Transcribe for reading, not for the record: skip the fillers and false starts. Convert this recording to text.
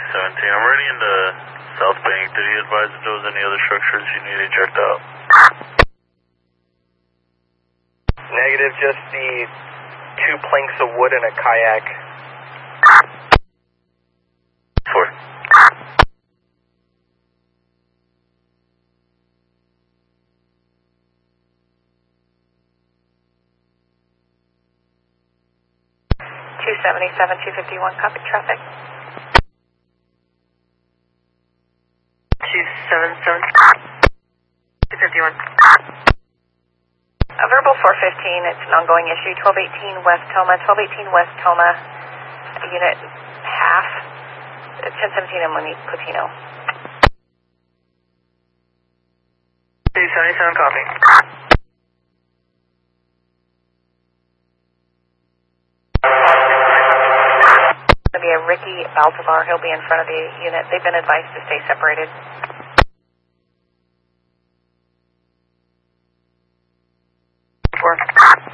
I'm ready into South Bank. Did he advise if there was any other structures you needed checked out? Negative, just the 2 planks of wood and a kayak. 4. $277, 251, copy traffic. 277, 251. Verbal 415, it's an ongoing issue, 1218 West Toma, 1218 West Toma, unit half, 1017 and Monique Platino. 277, copy. It'll be a Ricky Baltavar, he'll be in front of the unit. They've been advised to stay separated. 4.